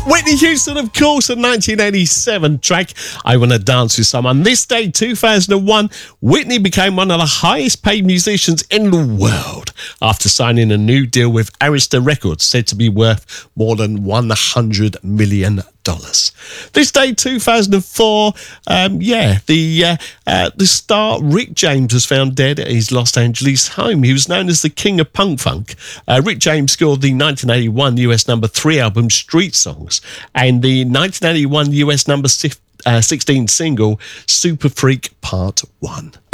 Whitney Houston, of course, a 1987 track, I Wanna Dance With Someone. This day, 2001, Whitney became one of the highest paid musicians in the world after signing a new deal with Arista Records, said to be worth more than $100 million. This day, 2004, the star Rick James was found dead at his Los Angeles home. He was known as the King of Punk Funk. Rick James scored the 1981 US number 3 album Street Songs and the 1981 US number 16 single Super Freak Part 1.